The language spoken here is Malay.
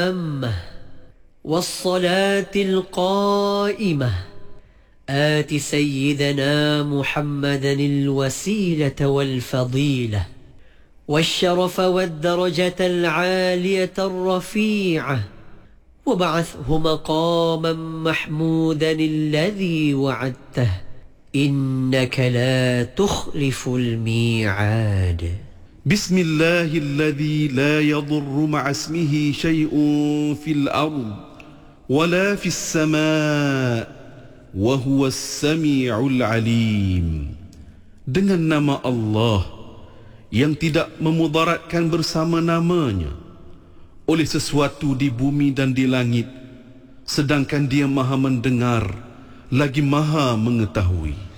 والصلاة القائمة آت سيدنا محمدا الوسيلة والفضيلة والشرف والدرجة العالية الرفيعة وابعثه مقاما محمودا الذي وعدته إنك لا تخلف الميعاد. بسم الله الذي لا يضر مع اسمه شيء في الأرض ولا في السماء وهو السميع العليم. Dengan nama Allah yang tidak memudaratkan bersama namanya oleh sesuatu di bumi dan di langit, sedangkan Dia Maha mendengar lagi Maha mengetahui.